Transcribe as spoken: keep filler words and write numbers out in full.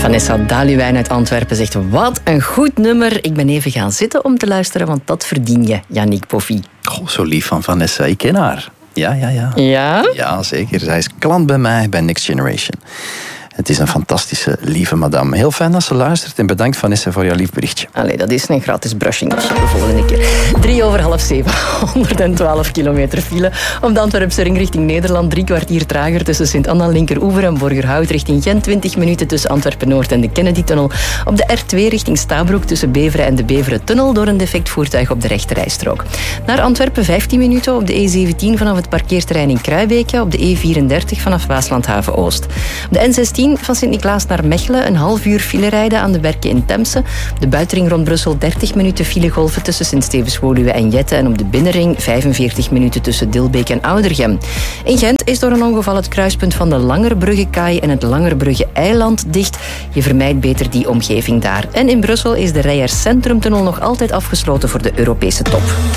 Vanessa Daluwijn uit Antwerpen zegt, wat een goed nummer. Ik ben even gaan zitten om te luisteren, want dat verdien je, Yannick Poffy. Oh, zo lief van Vanessa. Ik ken haar. Ja, ja, ja. Ja? Ja, zeker. Zij is klant bij mij bij Next Generation. Het is een fantastische, lieve madame. Heel fijn dat ze luistert en bedankt Vanessa voor jouw lief berichtje. Allee, dat is een gratis brushing of zo de volgende keer. Drie over half zeven, honderdtwaalf kilometer file. Op de Antwerpse ring richting Nederland, drie kwartier trager tussen Sint-Anna, Linkeroever en Borgerhout richting Gent, twintig minuten tussen Antwerpen-Noord en de Kennedy-tunnel. Op de R twee richting Stabroek tussen Beveren en de Beveren-tunnel door een defect voertuig op de rechterrijstrook. Naar Antwerpen vijftien minuten op de E zeventien vanaf het parkeerterrein in Kruibeke, op de E vierendertig vanaf Waaslandhaven-Oost. Op de N zestien van Sint-Niklaas naar Mechelen, een half uur file rijden aan de Werken in Temse. De buitenring rond Brussel dertig minuten filegolven tussen Sint-Stevens-Woluwe en Jette en op de binnenring vijfenveertig minuten tussen Dilbeek en Oudergem. In Gent is door een ongeval het kruispunt van de Langerbrugge-kaai en het Langerbrugge-eiland dicht. Je vermijdt beter die omgeving daar. En in Brussel is de Rijers Centrumtunnel nog altijd afgesloten voor de Europese top.